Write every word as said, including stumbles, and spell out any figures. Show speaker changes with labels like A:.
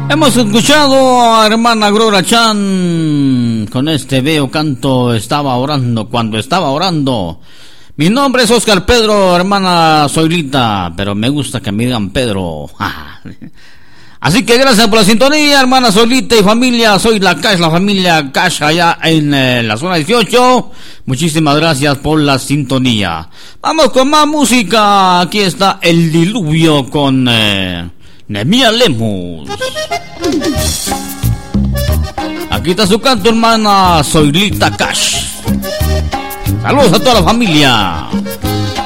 A: Hemos escuchado a hermana Gloria Chan con este veo canto, estaba orando, cuando estaba orando. Mi nombre es Oscar Pedro, hermana Zoilita, pero me gusta que me digan Pedro. Así que gracias por la sintonía, hermana Zoilita y familia. Soy la Cash, la familia Cash allá en eh, la zona dieciocho. Muchísimas gracias por la sintonía. Vamos con más música. Aquí está El Diluvio con eh, Nehemías Lemus. Aquí está su canto, hermana Zoilita Cash. Saludos a toda la familia.